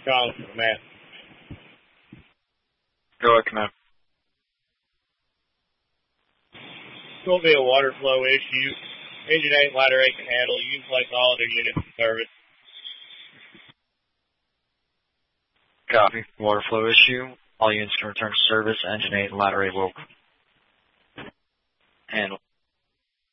calling from Matt. Go ahead, Command. It's going to be a water flow issue. Engine 8, ladder 8 can handle. You can place all other units in service. Copy. Water flow issue. All units can return to service. Engine 8 and ladder 8 will handle.